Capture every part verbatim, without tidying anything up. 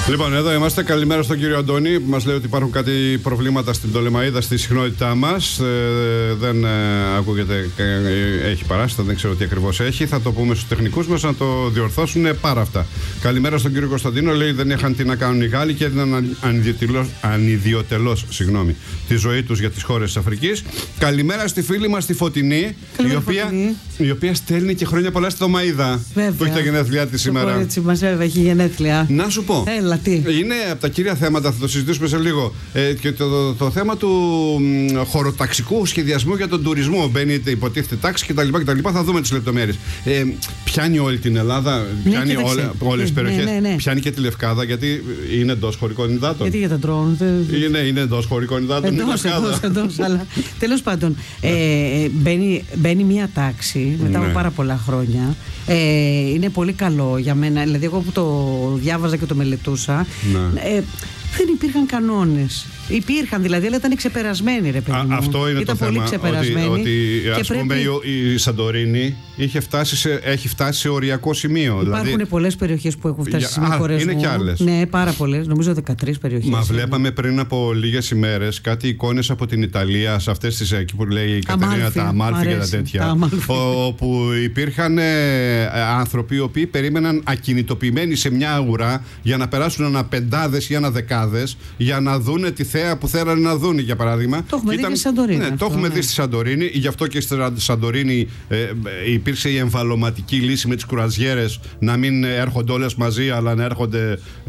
Λοιπόν, εδώ είμαστε. Καλημέρα στον κύριο Αντώνη, που μας λέει ότι υπάρχουν κάτι προβλήματα στην Πτολεμαΐδα στη συχνότητά μας. Ε, δεν ε, ακούγεται, ε, έχει παράσιτα, δεν ξέρω τι ακριβώς έχει. Θα το πούμε στους τεχνικούς μας να το διορθώσουν. Ε, πάρα αυτά. Καλημέρα στον κύριο Κωνσταντίνο, λέει δεν είχαν τι να κάνουν οι Γάλλοι και έδιναν ανιδιοτελώς τη ζωή τους για τις χώρες της Αφρικής. Καλημέρα στη φίλη μας τη Φωτεινή, η οποία, η οποία στέλνει και χρόνια πολλά στη Πτολεμαΐδα. Που έχει τα γενέθλιά της σήμερα. Το μας βέβαια έχει γενέθλια. Να σου πω. Έλα. Είναι από τα κύρια θέματα, θα το συζητήσουμε σε λίγο. Ε, και το, το, το θέμα του μ, χωροταξικού σχεδιασμού για τον τουρισμό. Μπαίνει, υποτίθεται τάξη κτλ. Θα δούμε τις λεπτομέρειες. Ε, πιάνει όλη την Ελλάδα, πιάνει ναι, όλε, όλες τις περιοχές. Ναι, ναι, ναι. Πιάνει και τη Λευκάδα, γιατί είναι εντός χωρικών υδάτων. Γιατί για τα ντρόουν. Είναι, είναι εντός χωρικών υδάτων. Εντός, εντός, εντός, αλλά τέλος πάντων, ε, μπαίνει, μπαίνει μια τάξη μετά από ναι. πάρα πολλά χρόνια. Ε, είναι πολύ καλό για μένα. Δηλαδή, εγώ που το διάβαζα και το μελετούσα. Ναι. Ε, δεν υπήρχαν κανόνες. Υπήρχαν δηλαδή, αλλά ήταν ξεπερασμένοι, ρε παιδί μου. Α, αυτό είναι ήταν το πολύ θέμα. ξεπερασμένοι. Ότι, ότι ας πρέπει... πούμε η, η Σαντορίνη είχε φτάσει σε, έχει φτάσει σε οριακό σημείο. Υπάρχουν δηλαδή... πολλές περιοχές που έχουν φτάσει σε σημείο χωρισμού. Είναι και άλλες. Ναι, πάρα πολλές. Νομίζω δεκατρείς περιοχές. Μα βλέπαμε πριν από λίγες ημέρες κάτι εικόνες από την Ιταλία, σε αυτές τις εκεί που λέει η Κατερίνα, τα Αμάλφη και τα τέτοια. Όπου υπήρχαν άνθρωποι οι οποίοι περίμεναν ακινητοποιημένοι σε μια ουρά για να περάσουν ένα πεντάδες ή ένα δεκάδες για να δούνε τη θέα που θέλανε να δουν, για παράδειγμα. Το έχουμε ήταν... δει στη Σαντορίνη. Ναι, αυτό, το έχουμε ναι. δει στη Σαντορίνη. Γι' αυτό και στη Σαντορίνη ε, ε, υπήρξε η εμβαλωματική λύση με τις κουραζιέρες να μην έρχονται όλες μαζί, αλλά να έρχονται ε,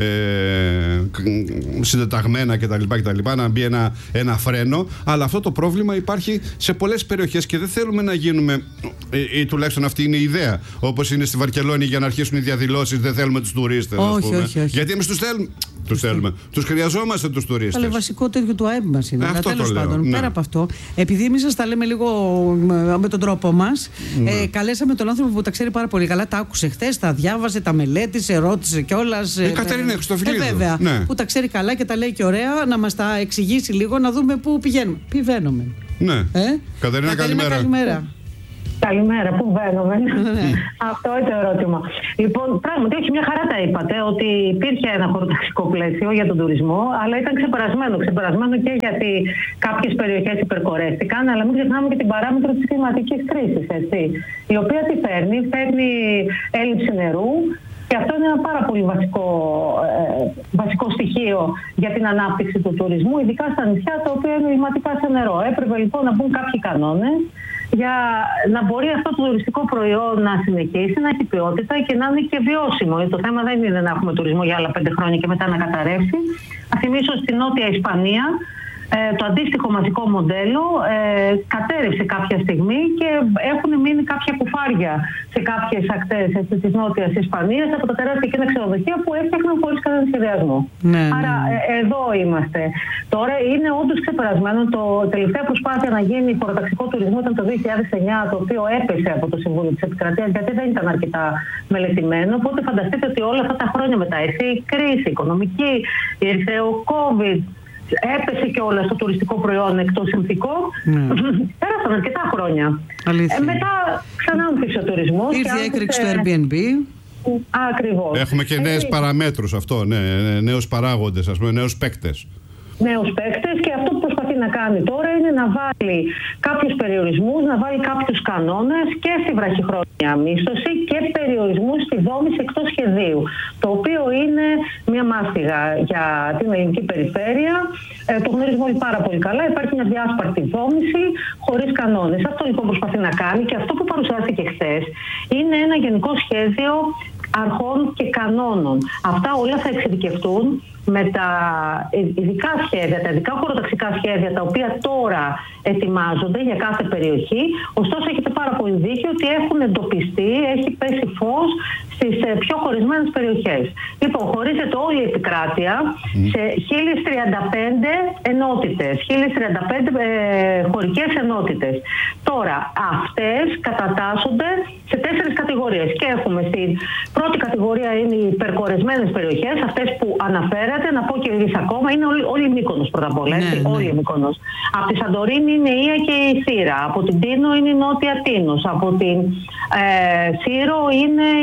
συντεταγμένα κτλ, κτλ. Να μπει ένα, ένα φρένο. Αλλά αυτό το πρόβλημα υπάρχει σε πολλές περιοχές και δεν θέλουμε να γίνουμε, ή, ή τουλάχιστον αυτή είναι η ιδέα, όπως είναι στη Βαρκελόνη, για να αρχίσουν οι διαδηλώσεις. Δεν θέλουμε τους τουρίστες. Όχι, όχι, όχι. Γιατί εμείς τους θέλουμε. Τους θέλουμε. Τους χρειαζόμαστε τους τουρίστες. Αλλά βασικό τέτοιο του ΑΕΠ μας είναι. Αυτό τέλος το λέω, πάντων, ναι. πέρα από αυτό, επειδή εμείς σας τα λέμε λίγο με τον τρόπο μας, ναι. ε, καλέσαμε τον άνθρωπο που τα ξέρει πάρα πολύ καλά. Τα άκουσε χθες, τα διάβασε, τα μελέτησε, ρώτησε κιόλας. Η ε, Κατερίνα Χρυστοφυλίδου. Ε, βέβαια. Ναι. Που τα ξέρει καλά και τα λέει και ωραία, να μας τα εξηγήσει λίγο, να δούμε πού πηγαίνουμε. Πηγαίνουμε. Ναι. Ε? Κατερίνα, καλημέρα. καλημέρα. Καλημέρα, πού βαίνουμε. Αυτό είναι το ερώτημα. Λοιπόν, πράγματι, όχι, μια χαρά τα είπατε, ότι υπήρχε ένα χωροταξικό πλαίσιο για τον τουρισμό, αλλά ήταν ξεπερασμένο. Ξεπερασμένο και γιατί κάποιες περιοχές υπερκορέστηκαν, αλλά μην ξεχνάμε και την παράμετρο της κλιματικής κρίσης, έτσι, η οποία τι φέρνει, φέρνει έλλειψη νερού. Και αυτό είναι ένα πάρα πολύ βασικό, ε, βασικό στοιχείο για την ανάπτυξη του τουρισμού, ειδικά στα νησιά τα οποία είναι λιματικά σε νερό. Έπρεπε λοιπόν να μπουν κάποιοι κανόνες για να μπορεί αυτό το τουριστικό προϊόν να συνεχίσει, να έχει ποιότητα και να είναι και βιώσιμο. Το θέμα δεν είναι να έχουμε τουρισμό για άλλα πέντε χρόνια και μετά να καταρρεύσει. Θα θυμίσω στην Νότια Ισπανία. Ε, το αντίστοιχο μαζικό μοντέλο ε, κατέρευσε κάποια στιγμή και έχουν μείνει κάποια κουφάρια σε κάποιες ακτές της Νότιας Ισπανίας από τα τεράστια εκείνα ξενοδοχεία που έφτιαχναν χωρίς κανένα σχεδιασμό. Ναι, Άρα ναι. Ε, εδώ είμαστε. Τώρα είναι όντως ξεπερασμένο. Το τελευταία προσπάθεια να γίνει χωροταξικό τουρισμό ήταν το δύο χιλιάδες εννιά, το οποίο έπεσε από το Συμβούλιο της Επικρατείας γιατί δεν ήταν αρκετά μελετημένο. Οπότε φανταστείτε ότι όλα αυτά τα χρόνια μετά ήρθε η κρίση οικονομική, ήρθε ο COVID. Έπεσε και όλα στο τουριστικό προϊόν εκτός συνθηκών. Mm. Πέρασαν αρκετά χρόνια. Ε, μετά ξανά άρχισε ο τουρισμός. Ήρθε η έκρηξη του Airbnb. Ακριβώς. Έχουμε και νέες ε, παραμέτρους αυτό, ναι, νέους παράγοντες, ας πούμε, νέους παίκτες. Νέους παίκτες και αυτό που προσπαθεί να κάνει τώρα είναι να βάλει κάποιους περιορισμούς, να βάλει κάποιους κανόνες και στη βραχυχρόνια μίσθωση και περιορισμούς στη δόμηση εκτός σχεδίου. Το οποίο είναι μια μάστιγα για την ελληνική περιφέρεια. Ε, το γνωρίζουμε όλοι πάρα πολύ καλά. Υπάρχει μια διάσπαρτη δόμηση χωρίς κανόνες. Αυτό λοιπόν προσπαθεί να κάνει και αυτό που παρουσιάστηκε χθες είναι ένα γενικό σχέδιο αρχών και κανόνων. Αυτά όλα θα εξειδικευτούν με τα ειδικά σχέδια, τα ειδικά χωροταξικά σχέδια τα οποία τώρα ετοιμάζονται για κάθε περιοχή. Ωστόσο έχετε πάρα πολύ δίκιο ότι έχουν εντοπιστεί, έχει πέσει φως στις πιο χωρισμένες περιοχές. Λοιπόν, χωρίζεται όλη η επικράτεια σε χίλιες τριάντα πέντε ενότητες, χίλιες τριάντα πέντε ε, χωρικές ενότητες. Τώρα, αυτές κατατάσσονται σε τέσσερις κατηγορίες και έχουμε στην πρώτη κατηγορία είναι οι υπερκορεσμένες περιοχές, αυτές που αναφέρατε, να πω και λίγες ακόμα, είναι όλη, όλη η Μύκονος πρώτα απ' όλα, ναι, ναι. όλη η Μύκονος. Από τη Σαντορίνη είναι η Ία και η Θήρα, από την Τίνο είναι η Νότια Τίνος, από την ε, Σύρο είναι η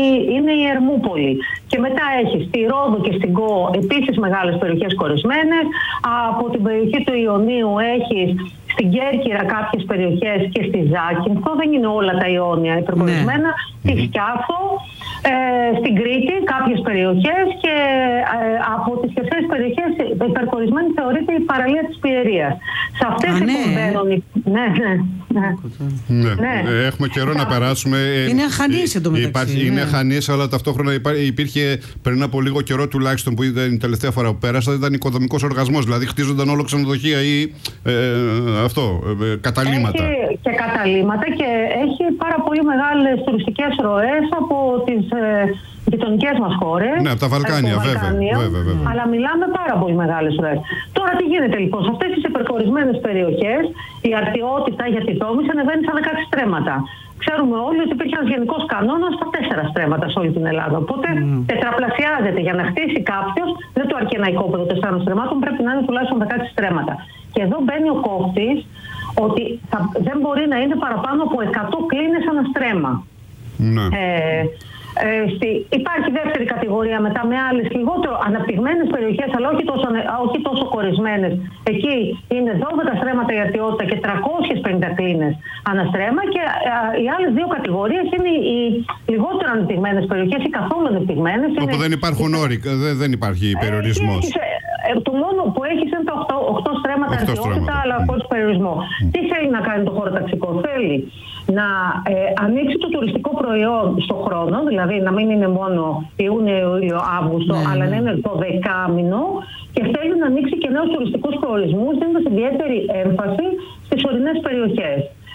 είναι η Ερμούπολη. Και μετά έχει στη Ρόδο και στην Κο επίσης μεγάλες περιοχές κορεσμένες. Από την περιοχή του Ιωνίου έχεις στην Κέρκυρα κάποιες περιοχές και στη Ζάκυνθο. Δεν είναι όλα τα Ιόνια υπερκορισμένα. Ναι. Στη Σκιάθο, ε, στην Κρήτη κάποιες περιοχές και ε, από τις τέσσερις περιοχές υπερκορισμένη θεωρείται η παραλία της Πιερίας. Σε αυτές οι κομπαίνουν... Ναι, ναι. Ναι. Ναι. Ναι. Έχουμε καιρό να περάσουμε. Είναι αχανής εντωμεταξύ. Ναι. Είναι αχανής, αλλά ταυτόχρονα υπήρχε πριν από λίγο καιρό τουλάχιστον που ήταν η τελευταία φορά που πέρασα, ήταν οικοδομικός οργασμός. Δηλαδή χτίζονταν όλο ξενοδοχεία ή ε, αυτό, ε, καταλύματα. Έχει και καταλύματα και έχει πάρα πολύ μεγάλες τουριστικές ροές από τις ε, γειτονικές μας χώρες. Ναι, από τα Βαλκάνια, βέβαια, βέβαια, βέβαια. Αλλά μιλάμε πάρα πολύ μεγάλες ροές. Τώρα τι γίνεται λοιπόν, σε αυτές τις υπερκορισμένες περιοχές η αρτιότητα για τη δόμηση ανεβαίνει στα δεκαέξι στρέμματα. Ξέρουμε όλοι ότι υπήρχε ένας γενικός κανόνας στα τέσσερα στρέμματα σε όλη την Ελλάδα. Οπότε mm. τετραπλασιάζεται για να χτίσει κάποιος, δεν του αρκεί ένα οικόπεδο τεσσάρων στρεμμάτων, πρέπει να είναι τουλάχιστον δεκαέξι στρέμματα. Και εδώ μπαίνει ο κόφτης ότι θα, δεν μπορεί να είναι παραπάνω από εκατό κλίνες ανά στρέμμα. Mm. Ε, Ε, στη, υπάρχει δεύτερη κατηγορία μετά με άλλες λιγότερο αναπτυγμένες περιοχές, αλλά όχι τόσο, όχι τόσο κορισμένες. Εκεί είναι δώδεκα στρέμματα η αρτιότητα και τριακόσιες πενήντα κλίνες αναστρέμμα. Και α, οι άλλες δύο κατηγορίες είναι οι λιγότερο αναπτυγμένες περιοχές ή καθόλου αναπτυγμένες. Όπου είναι, δεν υπάρχουν όροι, δεν, δεν υπάρχει περιορισμός. Ε, ε, το μόνο που έχει είναι τα οκτώ στρέμματα αρτιότητα, αλλά χωρίς περιορισμό. Mm. Τι θέλει να κάνει το χωροταξικό? Θέλει να ε, ανοίξει το τουριστικό προϊόν στον χρόνο, δηλαδή να μην είναι μόνο Ιούνιο, Ιούλιο, Αύγουστο, ναι, αλλά να είναι το δεκάμηνο, και θέλει να ανοίξει και νέους τουριστικούς προορισμούς, δίνοντας ιδιαίτερη έμφαση στις ορεινές περιοχές.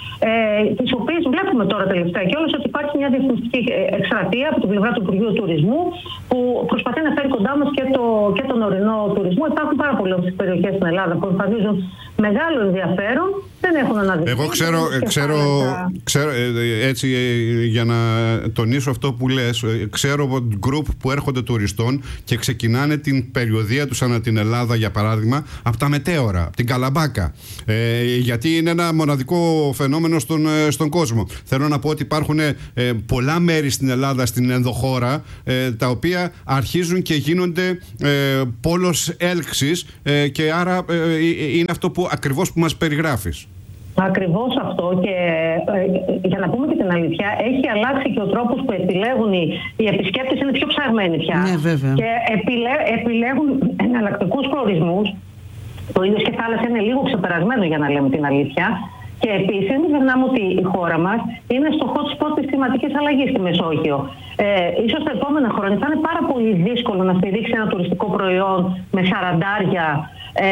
Ε, τις οποίες βλέπουμε τώρα τελευταία κιόλας ότι υπάρχει μια διαφημιστική εκστρατεία από την πλευρά του Υπουργείου Τουρισμού που προσπαθεί να φέρει κοντά μας και, το, και τον ορεινό τουρισμό. Υπάρχουν πάρα πολλές περιοχές στην Ελλάδα που εμφανίζουν μεγάλο ενδιαφέρον, δεν έχουν αναδειχθεί. Εγώ ξέρω, ξέρω, ξέρω έτσι για να τονίσω αυτό που λες, ξέρω γκρουπ που έρχονται τουριστών και ξεκινάνε την περιοδεία τους ανά την Ελλάδα, για παράδειγμα, από τα μετέωρα, από την Καλαμπάκα. Ε, γιατί είναι ένα μοναδικό φαινόμενο Στον, στον κόσμο. Θέλω να πω ότι υπάρχουν ε, πολλά μέρη στην Ελλάδα, στην ενδοχώρα, ε, τα οποία αρχίζουν και γίνονται ε, πόλος έλξης ε, και άρα ε, είναι αυτό που ακριβώς που μας περιγράφεις. Ακριβώς αυτό, και ε, για να πούμε και την αλήθεια, έχει αλλάξει και ο τρόπος που επιλέγουν οι, οι επισκέπτες, είναι πιο ψαγμένοι πια. Ναι, βέβαια. Και επιλέ, επιλέγουν εναλλακτικούς προορισμούς. Το ίδιο και θάλασσα είναι λίγο ξεπερασμένο, για να λέμε την αλήθεια. Και επίσης, μην ξεχνάμε ότι η χώρα μας είναι στο hot spot της κλιματικής αλλαγής στη Μεσόγειο. Ε, ίσως τα επόμενα χρόνια θα είναι πάρα πολύ δύσκολο να στηρίξει ένα τουριστικό προϊόν με σαραντάρια ε,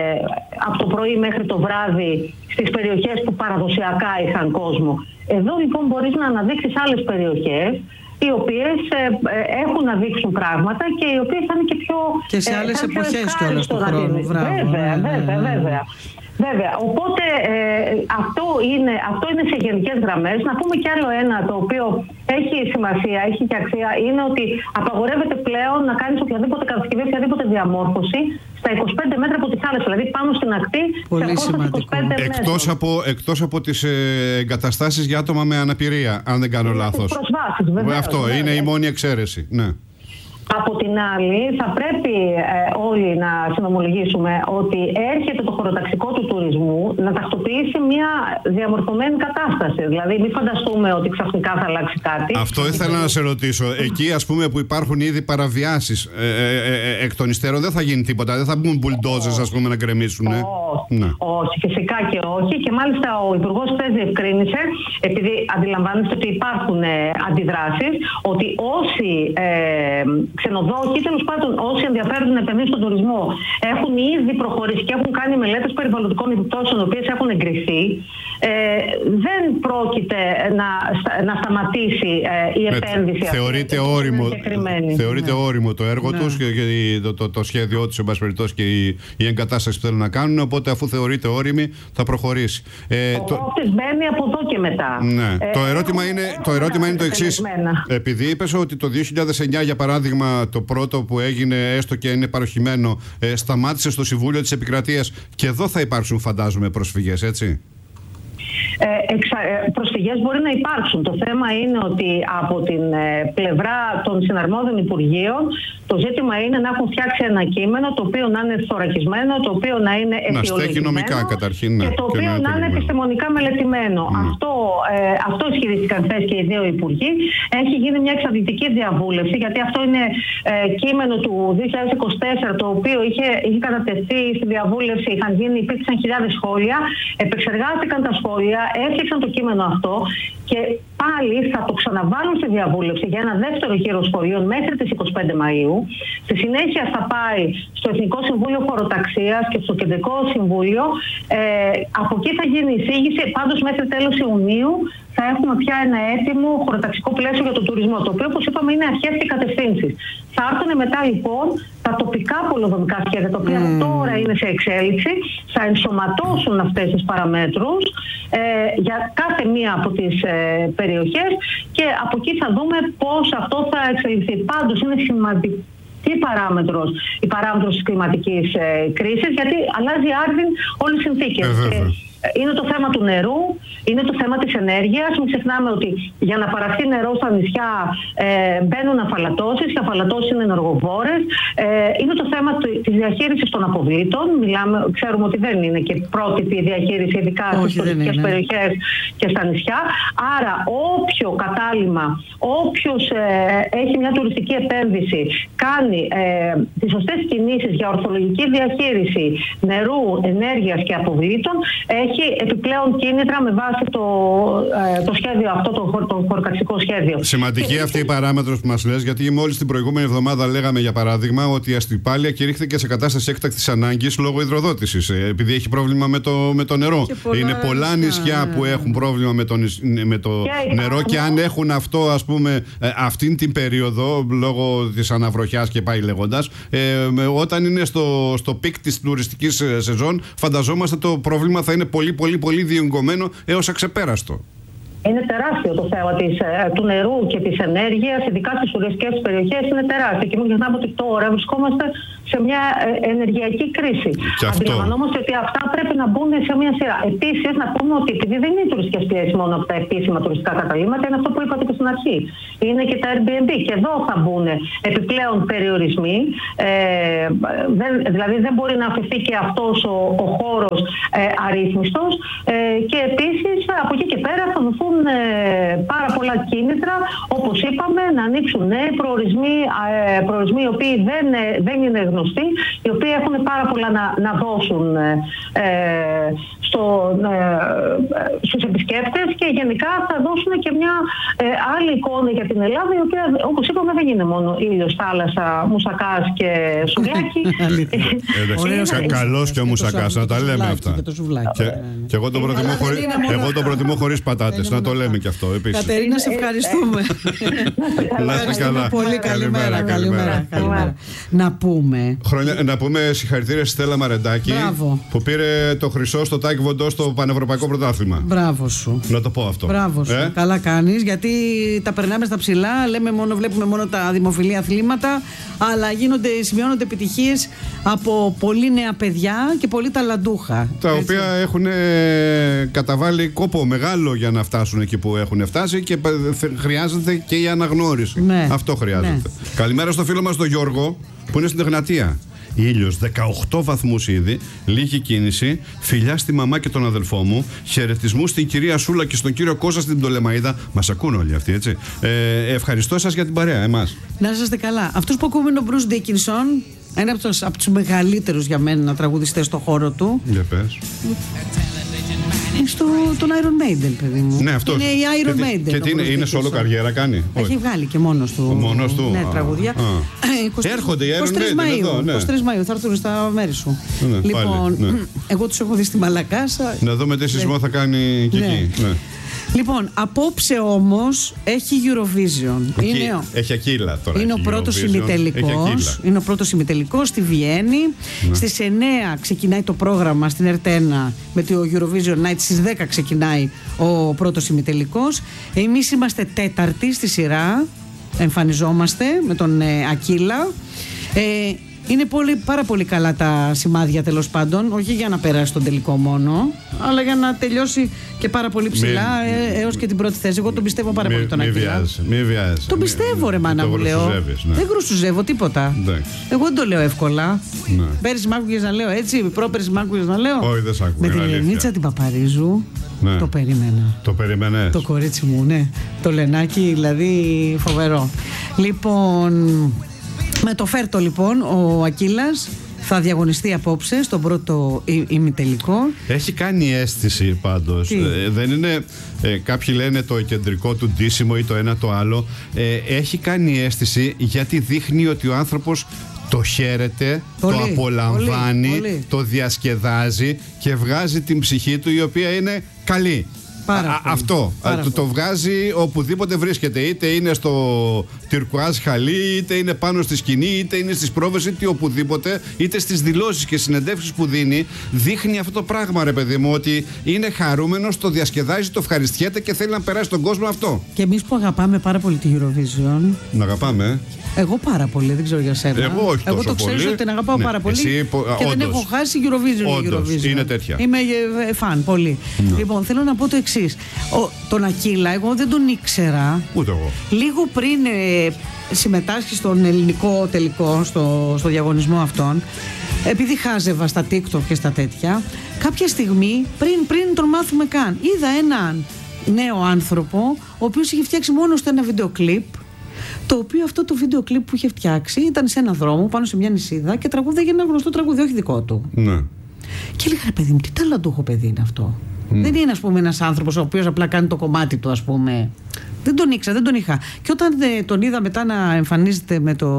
από το πρωί μέχρι το βράδυ στις περιοχές που παραδοσιακά είχαν κόσμο. Εδώ λοιπόν μπορείς να αναδείξεις άλλες περιοχές οι οποίες ε, ε, έχουν να δείξουν πράγματα και οι οποίες θα είναι και πιο... Και σε άλλες ε, εποχές κιόλας του χρόνου. Βέβαια, βέβαια, βέβαια. Βέβαια, οπότε ε, αυτό, είναι, αυτό είναι σε γενικές γραμμές. Να πούμε κι άλλο ένα το οποίο έχει σημασία, έχει και αξία, είναι ότι απαγορεύεται πλέον να κάνεις οποιαδήποτε κατασκευή, οποιαδήποτε διαμόρφωση στα είκοσι πέντε μέτρα από τη θάλασσα, δηλαδή πάνω στην ακτή. Πολύ σε είκοσι πέντε μέτρα. Εκτός από, εκτός από τις ε, εγκαταστάσεις για άτομα με αναπηρία, αν δεν κάνω λάθος. Τις προσβάσεις, βεβαίως, αυτό βεβαίως. Είναι η μόνη εξαίρεση. Ναι. Από την άλλη, θα πρέπει ε, όλοι να συνομολογήσουμε ότι έρχεται το χωροταξικό του τουρισμού να τακτοποιήσει μια διαμορφωμένη κατάσταση. Δηλαδή, μην φανταστούμε ότι ξαφνικά θα αλλάξει κάτι. Αυτό ήθελα να σε ρωτήσω. Εκεί, ας πούμε, που υπάρχουν ήδη παραβιάσεις ε, ε, ε, εκ των υστέρων, δεν θα γίνει τίποτα. Δεν θα μπουν μπουλντόζες, ας πούμε, να γκρεμίσουν. Ε. Όχι, ναι. όχι, φυσικά και όχι. Και μάλιστα ο Υπουργός χθες διευκρίνησε, επειδή αντιλαμβάνεστε ότι υπάρχουν ε, αντιδράσεις, ότι όσοι ε, ξενοδόχοι, τέλος πάντων όσοι ενδιαφέρονται να επενδύσουν στον τουρισμό, έχουν ήδη προχωρήσει και έχουν κάνει μελέτες περιβαλλοντικών επιπτώσεων, οι οποίες έχουν εγκριθεί, ε, δεν πρόκειται να, να σταματήσει ε, η επένδυση. Ε, θεωρείται αυτή, όριμο, θεωρείται ναι. όριμο το έργο ναι. τους και, και το, το, το σχέδιό τους, εν πάση περιπτώσει, και η, η εγκατάσταση που θέλουν να κάνουν. Οπότε, αφού θεωρείται όριμη, θα προχωρήσει. Ε, ο το... μπαίνει από εδώ και μετά. Ναι. Ε, το ερώτημα είναι, το, ερώτημα είναι το εξής. Επειδή είπες ότι το δύο χιλιάδες εννιά, για παράδειγμα, το πρώτο που έγινε, έστω και είναι παροχημένο, ε, σταμάτησε στο Συμβούλιο της Επικρατείας, και εδώ θα υπάρξουν, φαντάζομαι, προσφυγές, έτσι. ε, εξα, ε, προσφυγές μπορεί να υπάρξουν. Το θέμα είναι ότι από την ε, πλευρά των συναρμόδιων υπουργείων το ζήτημα είναι να έχουν φτιάξει ένα κείμενο το οποίο να είναι θωρακισμένο, το οποίο να είναι αιτιολογημένο νομικά, καταρχήν, ναι, και το οποίο και να είναι επιστημονικά μελετημένο. Mm. Αυτό, ε, αυτό ισχυρίστηκαν χθες και οι δύο υπουργοί. Έχει γίνει μια εξαντλητική διαβούλευση, γιατί αυτό είναι ε, κείμενο του δύο χιλιάδες είκοσι τέσσερα, το οποίο είχε, είχε κατατεθεί στη διαβούλευση, είχαν γίνει, υπήρξαν χιλιάδες σχόλια, επεξεργάστηκαν τα σχόλια, έφτιαξαν το κείμενο αυτό και πάλι θα το ξαναβάλουν στη διαβούλευση για ένα δεύτερο γύρο σχολείων μέχρι τις είκοσι πέντε Μαΐου. Στη συνέχεια θα πάει στο Εθνικό Συμβούλιο Χωροταξίας και στο Κεντρικό Συμβούλιο. Ε, από εκεί θα γίνει εισήγηση. Πάντως μέχρι τέλος Ιουνίου θα έχουμε πια ένα έτοιμο χωροταξικό πλαίσιο για τον τουρισμό, το οποίο, όπως είπαμε, είναι αρχές και κατευθύνσεις. Θα έρθουν μετά λοιπόν τα τοπικά πολεοδομικά σχέδια, τα οποία mm. τώρα είναι σε εξέλιξη, θα ενσωματώσουν αυτές τις παραμέτρους ε, για κάθε μία από τις ε, περιοχές και από εκεί θα δούμε πώς αυτό θα εξελιχθεί. Πάντως είναι σημαντικό τι παράμετρος, η παράμετρος της κλιματικής ε, κρίσης, γιατί αλλάζει άρδιν όλες οι συνθήκες. Είναι το θέμα του νερού, είναι το θέμα της ενέργειας. Μην ξεχνάμε ότι για να παραχθεί νερό στα νησιά ε, μπαίνουν αφαλατώσεις και αφαλατώσεις είναι ενεργοβόρες. Ε, είναι το θέμα της διαχείρισης των αποβλήτων. Μιλάμε, ξέρουμε ότι δεν είναι και πρότυπη η διαχείριση, ειδικά στις τουριστικές περιοχές και στα νησιά. Άρα, όποιο κατάλημα, όποιος ε, έχει μια τουριστική επένδυση, κάνει ε, τις σωστές κινήσεις για ορθολογική διαχείριση νερού, ενέργειας και αποβλήτων, έχει επιπλέον κίνητρα με βάση το, ε, το σχέδιο αυτό, το, το χωροκαξικό σχέδιο. Σημαντική και... αυτή η παράμετρος που μας λες, γιατί μόλις την προηγούμενη εβδομάδα λέγαμε για παράδειγμα ότι η Αστυπάλεια κηρύχθηκε σε κατάσταση έκτακτης ανάγκης λόγω υδροδότησης, επειδή έχει πρόβλημα με το, με το νερό. Πολλά είναι πολλά νησιά ναι. που έχουν πρόβλημα με το, με το και νερό υπάρχουν... και αν έχουν αυτό, ας πούμε, αυτήν την περίοδο λόγω της αναβροχιάς και πάει λέγοντας, ε, όταν είναι στο, στο πικ της τουριστικής σεζόν, φανταζόμαστε το πρόβλημα θα είναι πολύ πολύ πολύ διεγκωμένο έως αξεπέραστο. Είναι τεράστιο το θέμα της, του νερού και της ενέργειας, ειδικά στις τουριστικές περιοχές, είναι τεράστιο. Και μην ξεχνάμε ότι τώρα βρισκόμαστε σε μια ενεργειακή κρίση. Αντιλαμβανόμαστε ότι αυτά πρέπει να μπουν σε μια σειρά. Επίσης, να πούμε ότι επειδή δεν είναι οι τουριστικές πιέσεις μόνο από τα επίσημα τουριστικά καταλήμματα, είναι αυτό που είπατε και στην αρχή. Είναι και τα Airbnb. Και εδώ θα μπουν επιπλέον περιορισμοί. Ε, δεν, δηλαδή, δεν μπορεί να αφαιθεί και αυτός ο, ο χώρος ε, αρρύθμιστος. Ε, και επίσης, από εκεί και πέρα θα δοθούν πάρα πολλά κίνητρα, όπως είπαμε, να ανοίξουν νέοι προορισμοί, ε, προορισμοί οι οποίοι δεν, δεν είναι γνωστοί, οι οποίοι έχουν πάρα πολλά να, να δώσουν ε, στο, ε, στους επισκέπτες και γενικά θα δώσουν και μια ε, άλλη εικόνα για την Ελλάδα, η οποία, όπως είπαμε, δεν είναι μόνο ήλιος, θάλασσα, μουσακάς και σουβλάκι. Καλός και ο μουσακάς, να τα λέμε αυτά. Και εγώ τον προτιμώ χωρίς πατάτες. Να το λέμε και αυτό επίσης. Κατερίνα, σε ευχαριστούμε. Να είστε καλά. Πολύ καλημέρα. Καλημέρα. Να πούμε. Να πούμε συγχαρητήρια στη Στέλλα Μαρεντάκη που πήρε το χρυσό στο Τάικ Βοντό στο Πανευρωπαϊκό Πρωτάθλημα. Μπράβο σου. Να το πω αυτό. Μπράβο σου. Ε? Καλά κάνεις, γιατί τα περνάμε στα ψηλά. Λέμε μόνο, βλέπουμε μόνο τα δημοφιλή αθλήματα, αλλά γίνονται, σημειώνονται επιτυχίες από πολύ νέα παιδιά και πολύ ταλαντούχα. Τα έτσι. οποία έχουν καταβάλει κόπο μεγάλο για να φτάσουν εκεί που έχουν φτάσει και χρειάζεται και η αναγνώριση. Ναι. Αυτό χρειάζεται. Ναι. Καλημέρα στο φίλο μας τον Γιώργο που είναι στην Εγνατία. Ήλιος, δεκαοκτώ βαθμούς ήδη, λίγη κίνηση, φιλιά στη μαμά και τον αδελφό μου, χαιρετισμού στην κυρία Σούλα και στον κύριο Κώστα στην Πτολεμαΐδα. Μας ακούν όλοι αυτοί, έτσι. Ε, ευχαριστώ σας για την παρέα, εμάς. Να είστε καλά. Αυτούς που ακούμε είναι ο Bruce Dickinson, ένα από τους, από τους μεγαλύτερους για μένα τραγουδιστές στον χώρο του. Για πες. Στο, τον Iron Maiden, παιδί μου. Ναι, αυτός. Είναι η Iron και Maiden. Και τι είναι, είναι solo καριέρα κάνει. Έχει βγάλει και μόνος του. Μόνος του. Ναι, τραγουδιά. Έρχονται οι Iron Maiden εδώ, ναι. είκοσι τρεις Μαΐου θα έρθουν στα μέρη σου. Ναι, λοιπόν, πάλι, ναι. εγώ τους έχω δει στη Μαλακάσα. Να δούμε τι σεισμό θα κάνει και ναι. εκεί. Ναι. Λοιπόν, απόψε όμως έχει Eurovision. Εκεί, είναι, έχει ακύλα τώρα. Είναι ο πρώτος ημιτελικός. Είναι ο πρώτος ημιτελικός στη Βιέννη. Ναι. Στις εννέα ξεκινάει το πρόγραμμα στην Ερτένα με το Eurovision Night. Στις δέκα ξεκινάει ο πρώτος ημιτελικός. Εμείς είμαστε τέταρτη στη σειρά. Εμφανιζόμαστε με τον ε, Ακύλα. Ε, είναι πολύ, πάρα πολύ καλά τα σημάδια, τέλος πάντων. Όχι για να περάσει τον τελικό μόνο, αλλά για να τελειώσει και πάρα πολύ ψηλά μη, ε, έως και την πρώτη θέση. Εγώ τον πιστεύω πάρα μη, πολύ τον Ακύλα. Μη βιάζεσαι. Τον πιστεύω, μη, ρε μάνα μου, λέω. Ναι. Δεν γρουσουζεύω τίποτα. Εντάξει. Εγώ δεν το λέω εύκολα. Ναι. Πέρυσι μ' άκουγες να λέω έτσι, πρόπερσι μ' άκουγες να λέω. Όχι, δεν σ' άκουγα. Με την Ελενίτσα την Παπαρίζου. Ναι. Το περίμενα. Το περίμενες? Το κορίτσι μου, ναι. Το Λενάκι, δηλαδή φοβερό. Λοιπόν, με το Φέρτο λοιπόν, ο Ακύλας θα διαγωνιστεί απόψε στον πρώτο ημιτελικό. Έχει κάνει αίσθηση πάντως. Ε, δεν είναι, ε, κάποιοι λένε το κεντρικό του ντύσιμο ή το ένα το άλλο. Ε, έχει κάνει αίσθηση γιατί δείχνει ότι ο άνθρωπος το χαίρεται, πολύ, το απολαμβάνει, πολύ, πολύ. Το διασκεδάζει και βγάζει την ψυχή του, η οποία είναι καλή. Α, αυτό το, το βγάζει οπουδήποτε βρίσκεται, είτε είναι στο τυρκουάζ χαλί, είτε είναι πάνω στη σκηνή, είτε είναι στις πρόβες, είτε οπουδήποτε, είτε στις δηλώσεις και συνεντεύξεις που δίνει. Δείχνει αυτό το πράγμα, ρε παιδί μου, ότι είναι χαρούμενος, το διασκεδάζει, το ευχαριστιέται και θέλει να περάσει τον κόσμο αυτό. Και εμείς που αγαπάμε πάρα πολύ τη Eurovision. Να αγαπάμε. Εγώ πάρα πολύ, δεν ξέρω για σένα. Εγώ όχι τόσο Εγώ το ξέρεις πολύ. ότι την αγαπάω ναι. πάρα πολύ. Εσύ, και όντως, δεν έχω χάσει Eurovision. Όντως, Eurovision. είναι τέτοια. Είμαι ε, φαν, πολύ. Ναι. Λοιπόν, θέλω να πω το εξής. Τον Ακύλα, εγώ δεν τον ήξερα. Ούτε εγώ. Λίγο πριν ε, συμμετάσχει στον ελληνικό τελικό, στο, στο διαγωνισμό αυτόν, επειδή χάζευα στα TikTok και στα τέτοια, κάποια στιγμή, πριν, πριν τον μάθουμε καν, είδα έναν νέο άνθρωπο, ο οποίος είχε φτιάξει μόνο στο ένα βίντεο κλιπ. Το οποίο αυτό το βίντεο κλιπ που είχε φτιάξει ήταν σε ένα δρόμο πάνω σε μια νησίδα και τραγούδαγε ένα γνωστό τραγούδι, όχι δικό του. Ναι. Και έλεγα, ρε παιδί μου, τι ταλαντούχο παιδί είναι αυτό. Mm. Δεν είναι, ας πούμε, ένας άνθρωπος ο οποίος απλά κάνει το κομμάτι του, ας πούμε. Δεν τον ήξερα, δεν τον είχα. Και όταν ε, τον είδα μετά να εμφανίζεται με το.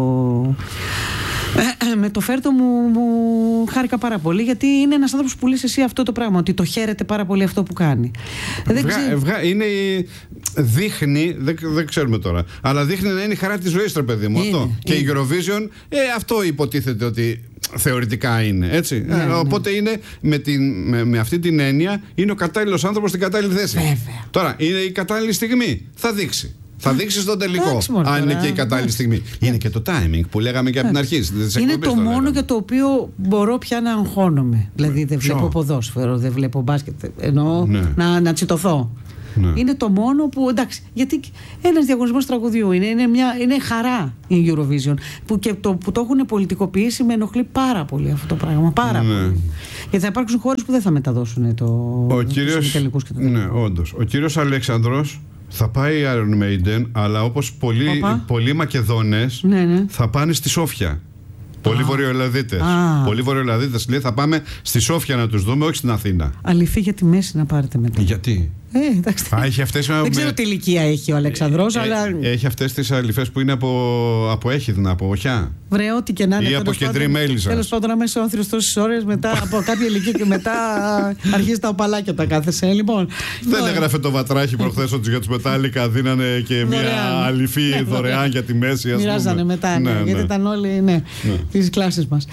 Με το Φέρτο μου, μου χάρηκα πάρα πολύ, γιατί είναι ένας άνθρωπος που λες εσύ αυτό το πράγμα, ότι το χαίρεται πάρα πολύ αυτό που κάνει. Βγα, δεν βγα, είναι, δείχνει, δεν, δεν ξέρουμε τώρα, αλλά δείχνει να είναι η χαρά της ζωής, ρε παιδί μου. Είναι, αυτό. Είναι. Και η Eurovision, ε, αυτό υποτίθεται ότι θεωρητικά είναι, έτσι. Ναι, ε, οπότε ναι. είναι με, την, με, με αυτή την έννοια, είναι ο κατάλληλος άνθρωπος στην κατάλληλη θέση. Βέβαια. Τώρα, είναι η κατάλληλη στιγμή. Θα δείξει. Θα δείξει στον τελικό, αν είναι και η κατάλληλη στιγμή. Είναι και το timing που λέγαμε και από την αρχή. Είναι το μόνο για το οποίο μπορώ πια να αγχώνομαι. Δηλαδή δεν βλέπω ποδόσφαιρο, δεν βλέπω μπάσκετ. Εννοώ ναι. να, να τσιτωθώ. Ναι. Είναι το μόνο που. Εντάξει, γιατί ένας διαγωνισμός τραγουδιού είναι, είναι, μια, είναι χαρά η Eurovision. Που, και το, που το έχουν πολιτικοποιήσει με ενοχλεί πάρα πολύ αυτό το πράγμα. Πάρα ναι. πολύ. Γιατί θα υπάρξουν χώρες που δεν θα μεταδώσουν το. Ο κύριος. Ναι, όντως. Ο κύριος Αλέξανδρος. Θα πάει η Iron Maiden, αλλά όπως πολλοί, πολλοί Μακεδόνες ναι, ναι. θα πάνε στη Σόφια. Πολλοί Βορειοελλαδίτες. Πολλοί Βορειοελλαδίτες λέει θα πάμε στη Σόφια να τους δούμε, όχι στην Αθήνα. Αληθή για τη μέση να πάρετε μετά. Γιατί? Ε, εντάξει. Α, έχει αυτές, δεν ξέρω τι ηλικία έχει ο Αλεξανδρός, ε, αλλά. Έχει αυτές τις αληθές που είναι από, από Έχιδνα, από Οχιά. Βρε, ό,τι και να είναι. Ή από Κεντρή Μέλισσας. Τέλος πάντων, να είσαι όνθριος τόσες ώρες μετά από κάποια ηλικία και μετά αρχίζει τα οπαλάκια τα κάθεσαι. Λοιπόν. Δεν έγραφε το Βατράχη προχθές ότι για τους Μετάλλικα δίνανε και μια αληθή δωρεάν για τη μέση. Μοιράζανε μετά, γιατί ήταν όλοι τις κλάσεις μας.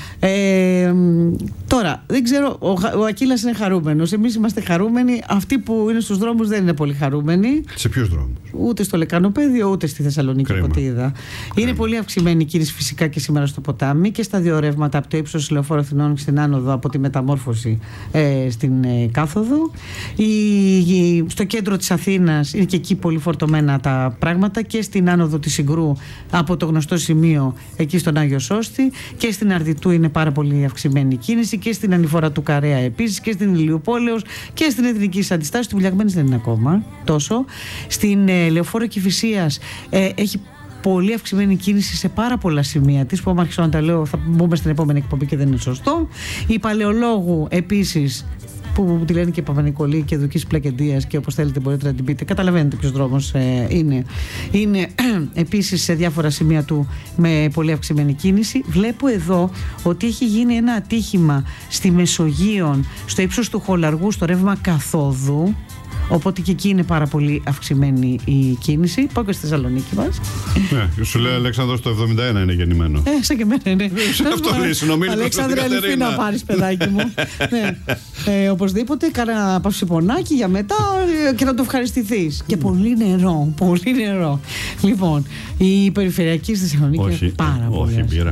Τώρα, δεν ξέρω, ο Ακύλας είναι χαρούμενος. Εμείς είμαστε χαρούμενοι. Αυτοί που είναι στους δρόμους δεν είναι πολύ χαρούμενοι. Σε ποιους δρόμους? Ούτε στο Λεκανοπέδιο, ούτε στη Θεσσαλονίκη, από ό,τι είδα. Είναι πολύ αυξημένη η κίνηση φυσικά και σήμερα στο ποτάμι και στα δύο ρεύματα από το ύψος Λεωφόρου Αθηνών στην άνοδο, από τη μεταμόρφωση ε, στην ε, κάθοδο. Η, η, στο κέντρο της Αθήνας είναι και εκεί πολύ φορτωμένα τα πράγματα, και στην άνοδο της Συγκρού από το γνωστό σημείο εκεί στον Άγιο Σώστη, και στην Αρδιτού είναι πάρα πολύ αυξημένη η κίνηση, και στην Ανηφορά του Καρέα επίσης, και στην Ηλιουπόλεως και στην Εθνική Αντιστάσεως. Του Βουλιαγμένης δεν είναι ακόμα τόσο. Στην ε, Λεωφόρο Κηφισίας ε, έχει πολύ αυξημένη κίνηση σε πάρα πολλά σημεία της, που άμα αρχίσω να τα λέω θα μπούμε στην επόμενη εκπομπή και δεν είναι σωστό. Η Παλαιολόγου επίσης, που τη λένε και Παπα-Νικολή και Δουκής Πλακεντίας, και όπως θέλετε μπορείτε να την πείτε, καταλαβαίνετε ποιος δρόμος ε, είναι. Είναι επίσης σε διάφορα σημεία του με πολύ αυξημένη κίνηση. Βλέπω εδώ ότι έχει γίνει ένα ατύχημα στη Μεσογείον, στο ύψος του Χολαργού, στο ρεύμα καθόδου. Οπότε και εκεί είναι πάρα πολύ αυξημένη η κίνηση. Πάω και στη Θεσσαλονίκη μας. Ναι, σου λέει Αλέξανδρος το εβδομήντα ένα είναι γεννημένο. Ε, σαν και εμένα είναι. Αυτό λέει, συνομίλη. Αλέξανδρε, αληθή να πάρεις, παιδάκι μου. Ναι. Ε, οπωσδήποτε, κάνα παυσιπονάκι για μετά και να το ευχαριστηθείς. Και πολύ νερό, πολύ νερό. Λοιπόν, η περιφερειακή στη Θεσσαλονίκη είναι πάρα πολύ. Όχι, πήρα.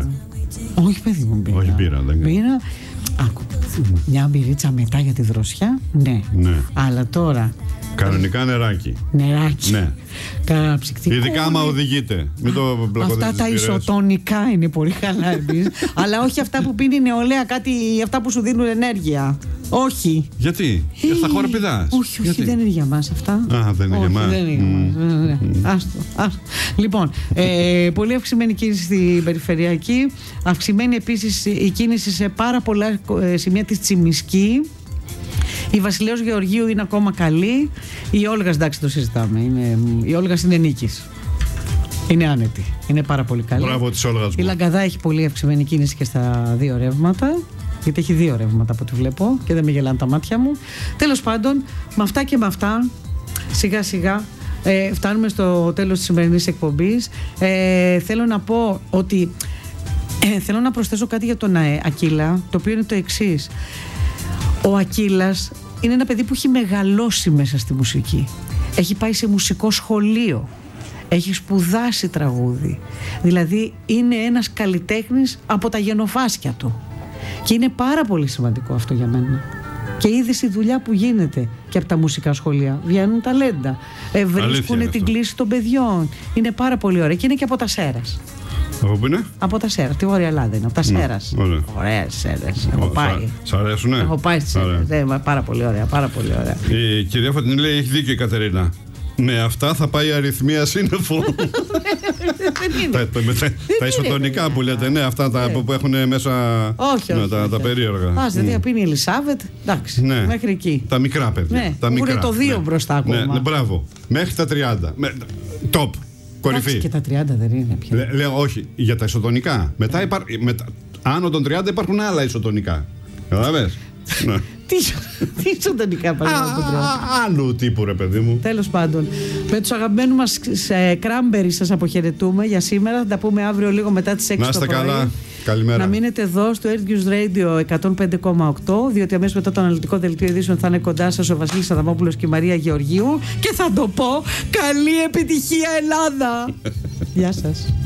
Όχι, παιδί μου, μπύρα. Όχι μπύρα, δεν Μπύρα. Άκου, μια μπυρίτσα μετά για τη δροσιά, ναι. Ναι. Αλλά τώρα. Κανονικά νεράκι. Νεράκι. Ναι. Καταψυκτικό. Ειδικά άμα οδηγείτε. Μην το μπλακωθείτε. Αυτά τα ισοτονικά είναι πολύ καλά επίσης. Αλλά όχι αυτά που πίνει η νεολαία, κάτι, αυτά που σου δίνουν ενέργεια. Όχι. Γιατί? Ε, στα χώρα πηδάς. Όχι, όχι, Γιατί? δεν είναι για μας αυτά. Α, δεν είναι όχι, για μας. Δεν είναι για μας. Ναι, ναι, ναι. Άστο, άστο. Λοιπόν, ε, πολύ αυξημένη κίνηση στην περιφερειακή. Αυξημένη επίσης η κίνηση σε πάρα πολλά ε, σημεία της Τσιμισκή. Η Βασιλέως Γεωργίου είναι ακόμα καλή. Η Όλγας, εντάξει, το συζητάμε. Είναι, η Όλγας είναι νίκης. Είναι άνετη. Είναι πάρα πολύ καλή. Μπράβο της Όλγας. Η Λαγκαδά έχει πολύ αυξημένη κίνηση και στα δύο ρεύματα. Γιατί έχει δύο ρεύματα από ό,τι βλέπω και δεν με γελάνε τα μάτια μου. Τέλος πάντων, με αυτά και με αυτά, σιγά σιγά ε, φτάνουμε στο τέλος της σημερινής εκπομπής. Ε, θέλω να πω ότι ε, θέλω να προσθέσω κάτι για τον ε, Ακύλα, το οποίο είναι το εξής. Ο Ακύλας είναι ένα παιδί που έχει μεγαλώσει μέσα στη μουσική. Έχει πάει σε μουσικό σχολείο. Έχει σπουδάσει τραγούδι. Δηλαδή είναι ένας καλλιτέχνης από τα γενοφάσκια του. Και είναι πάρα πολύ σημαντικό αυτό για μένα. Και είδες η δουλειά που γίνεται και από τα μουσικά σχολεία. Βγαίνουν ταλέντα. Ε, βρίσκουν την κλίση των παιδιών. Είναι πάρα πολύ ωραία. Και είναι και από τα Σέρας. Από πού είναι? Από τα Σέρας. Τη Βόρεια Ελλάδα είναι. Από τα Σέρας. Ωραία Σέρας. Έχω πάει. Σ' αρέσουνε? Έχω πάει στις Σέρας. Πάρα πολύ ωραία. Πάρα πολύ ωραία. Η κυρία Φωτεινή λέει: έχει δίκιο η Κατερίνα. Με αυτά θα πάει η αριθμία σύννεφο. Τα ισοτονικά που λέτε, ναι, αυτά που έχουν μέσα τα περίεργα. Α, δηλαδή πίνει η Ελισάβετ, εντάξει, μέχρι εκεί. Τα μικρά παιδιά. Που είναι το δύο μπροστά ακόμα. Μπράβο, μέχρι τα τριάντα. Τοπ, κορυφή. Και τα τριάντα δεν είναι πια. Λέω όχι, για τα ισοτονικά. Άνω των τριάντα υπάρχουν άλλα ισοτονικά. Καταλαβες? Τι ισοτονικά παραδείγματος. Άλλου τύπου, ρε παιδί μου. Τέλος πάντων, με τους αγαπημένους μας Cranberries σας αποχαιρετούμε για σήμερα. Θα τα πούμε αύριο λίγο μετά τις έξι το πρωί. Να είστε καλά. Καλημέρα. Να μείνετε εδώ στο Air News Radio εκατόν πέντε κόμμα οκτώ, διότι αμέσως μετά το αναλυτικό δελτίο ειδήσεων θα είναι κοντά σας ο Βασίλης Αδαμόπουλος και η Μαρία Γεωργίου. Και θα το πω, καλή επιτυχία Ελλάδα. Γεια σας.